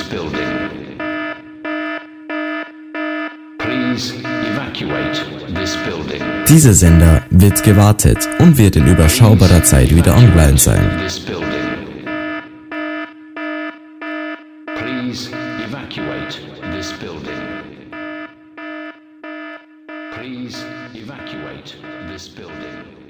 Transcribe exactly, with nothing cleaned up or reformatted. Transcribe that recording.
building. Please evacuate this building. Dieser Sender wird gewartet und wird in überschaubarer Zeit wieder online sein. This building. Please evacuate this building. Please evacuate this building.